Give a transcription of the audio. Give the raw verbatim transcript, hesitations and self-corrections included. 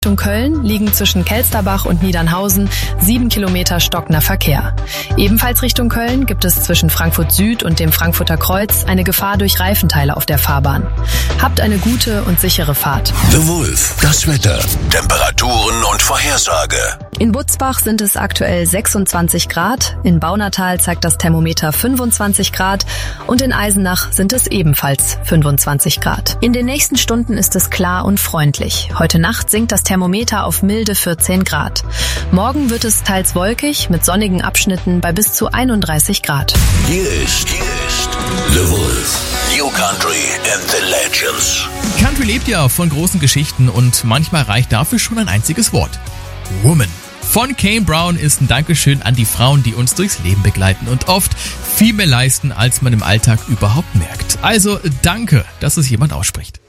Richtung Köln liegen zwischen Kelsterbach und Niedernhausen sieben Kilometer stockender Verkehr. Ebenfalls Richtung Köln gibt es zwischen Frankfurt Süd und dem Frankfurter Kreuz eine Gefahr durch Reifenteile auf der Fahrbahn. Habt eine gute und sichere Fahrt. The Wolf, das Wetter, Temperaturen und Vorhersage. In Butzbach sind es aktuell sechsundzwanzig Grad, in Baunatal zeigt das Thermometer fünfundzwanzig Grad und in Eisenach sind es ebenfalls fünfundzwanzig Grad. In den nächsten Stunden ist es klar und freundlich. Heute Nacht sinkt das Thermometer auf milde vierzehn Grad. Morgen wird es teils wolkig mit sonnigen Abschnitten bei bis zu einunddreißig Grad. Hier ist, hier ist The Wolf, New Country and the Legends. Country lebt ja von großen Geschichten und manchmal reicht dafür schon ein einziges Wort. Woman. Von Kane Brown ist ein Dankeschön an die Frauen, die uns durchs Leben begleiten und oft viel mehr leisten, als man im Alltag überhaupt merkt. Also danke, dass es jemand ausspricht.